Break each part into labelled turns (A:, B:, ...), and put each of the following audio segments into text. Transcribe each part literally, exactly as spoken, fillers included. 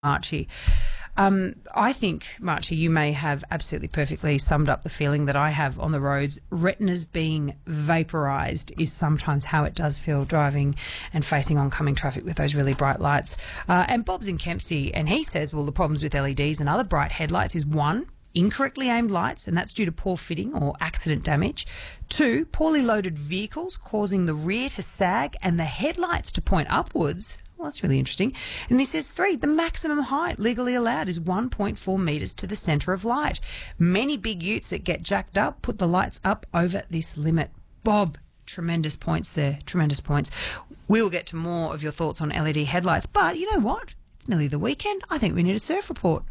A: Archie. Um, I think, Marchie, you may have absolutely perfectly summed up the feeling that I have on the roads. Retinas being vaporised is sometimes how it does feel driving and facing oncoming traffic with those really bright lights. Uh, and Bob's in Kempsey, and he says, well, the problems with L E Ds and other bright headlights is one, incorrectly aimed lights, and that's due to poor fitting or accident damage. Two, poorly loaded vehicles causing the rear to sag and the headlights to point upwards. Well, that's really interesting. And he says, three, the maximum height legally allowed is one point four metres to the centre of light. Many big utes that get jacked up put the lights up over this limit. Bob, tremendous points there, tremendous points. We will get to more of your thoughts on L E D headlights, but you know what? It's nearly the weekend. I think we need a surf report.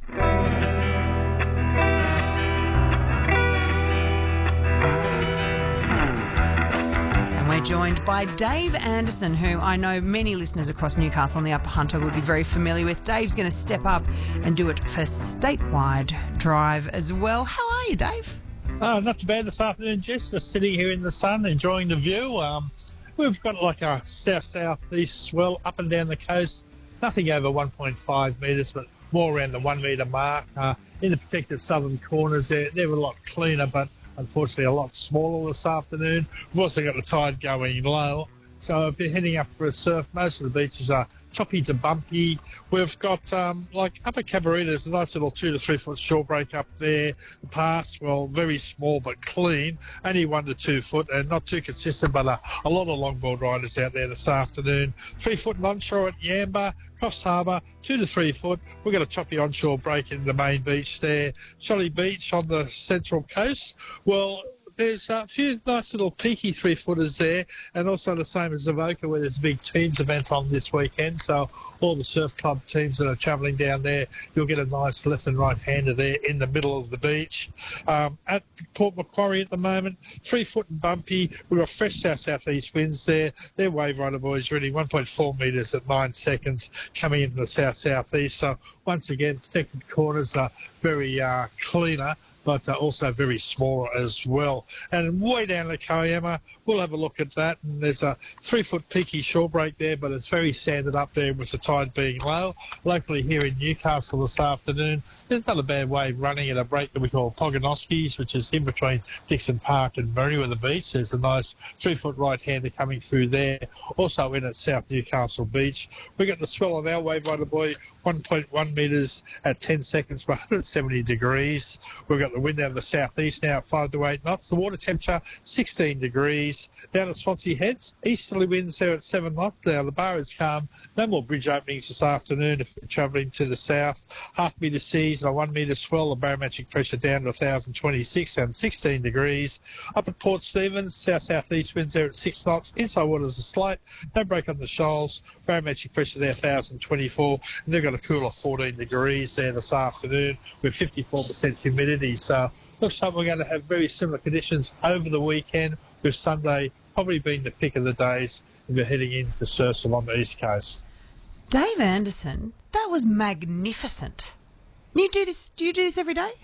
A: We're joined by Dave Anderson, who I know many listeners across Newcastle and the Upper Hunter would be very familiar with. Dave's going to step up and do it for statewide drive as well. How are you, Dave?
B: Oh, not too bad this afternoon, Jess. Just sitting here in the sun, enjoying the view. Um, we've got like a south-south-east swell up and down the coast. Nothing over one point five metres, but more around the one metre mark. Uh, in the protected southern corners, they're, they're a lot cleaner, but unfortunately a lot smaller this afternoon. We've also got the tide going low, so if you're heading up for a surf, most of the beaches are choppy to bumpy. We've got um, like Upper Cabarita, there's a nice little two to three foot shore break up there. The pass, well, very small but clean, only one to two foot and not too consistent, but a, a lot of longboard riders out there this afternoon. Three foot and onshore at Yamba, Crofts Harbour, two to three foot. We've got a choppy onshore break in the main beach there. Shelly Beach on the central coast. Well, there's a few nice little peaky three-footers there, and also the same as Avoca, where there's a big teams event on this weekend. So all the surf club teams that are travelling down there, you'll get a nice left and right-hander there in the middle of the beach. Um, at Port Macquarie at the moment, three-foot and bumpy. We've got fresh south-southeast winds there. Their wave rider boys really one point four metres at nine seconds coming in from the south-southeast. So once again, protected corners are very uh, cleaner, but uh, also very small as well. And way down at Kiama, we'll have a look at that. And there's a three-foot peaky shore break there, but it's very sanded up there with the tide being low. Locally here in Newcastle this afternoon, there's not a bad wave running at a break that we call Pogonoskis, which is in between Dixon Park and Merriweather Beach. There's a nice three-foot right-hander coming through there. Also in at South Newcastle Beach. We've got the swell on our wave rider buoy, one point one metres at ten seconds for one hundred seventy degrees. We've got the wind out of the southeast now at five to eight knots. The water temperature, sixteen degrees. Down at Swansea Heads, easterly winds there at seven knots. Now the bar is calm. No more bridge openings this afternoon if you're travelling to the south. Half metre seas and a one metre swell. The barometric pressure down to one thousand twenty-six and sixteen degrees. Up at Port Stephens, south-southeast winds there at six knots. Inside waters are slight. No break on the shoals. Barometric pressure there one thousand twenty-four. And they've got a cooler fourteen degrees there this afternoon with fifty-four percent humidity. So looks like we're going to have very similar conditions over the weekend, with Sunday probably being the pick of the days if we're heading into surf along the east coast.
A: Dave Anderson, that was magnificent. You do this? Do you do this every day?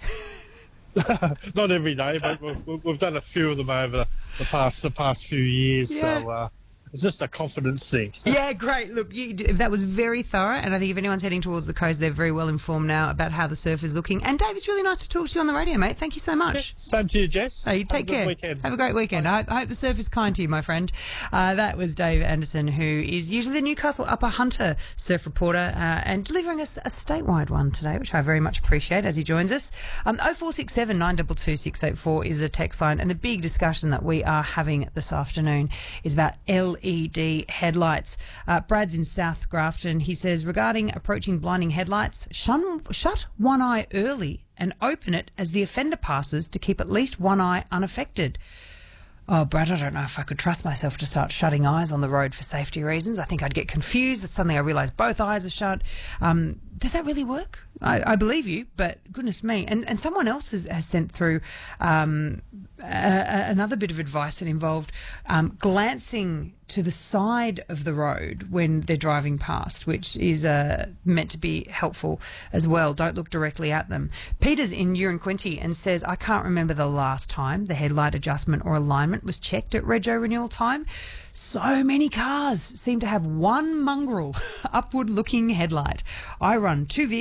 B: Not every day, but we've, we've done a few of them over the past the past few years. Yeah. So uh, it's just a confidence thing.
A: Yeah, great. Look, you, that was very thorough, and I think if anyone's heading towards the coast, they're very well informed now about how the surf is looking. And Dave, it's really nice to talk to you on the radio, mate. Thank you so much.
B: Yeah, same to you, Jess.
A: Hey, take care.
B: Weekend.
A: Have a great weekend. I, I hope the surf is kind to you, my friend. Uh, that was Dave Anderson, who is usually the Newcastle Upper Hunter surf reporter, uh, and delivering us a statewide one today, which I very much appreciate as he joins us. Um, oh four six seven, nine two two, six eight four is the text line, and the big discussion that we are having this afternoon is about L E D headlights. Uh, Brad's in South Grafton. He says, regarding approaching blinding headlights, shun, shut one eye early and open it as the offender passes to keep at least one eye unaffected. Oh, Brad, I don't know if I could trust myself to start shutting eyes on the road for safety reasons. I think I'd get confused. That's suddenly I realise both eyes are shut. Um, does that really work? I, I believe you, but goodness me. And and someone else has, has sent through um, a, a, another bit of advice that involved um, glancing to the side of the road when they're driving past, which is uh, meant to be helpful as well. Don't look directly at them. Peter's in Uranquinty and says, I can't remember the last time the headlight adjustment or alignment was checked at rego renewal time. So many cars seem to have one mongrel upward-looking headlight. I run two vehicles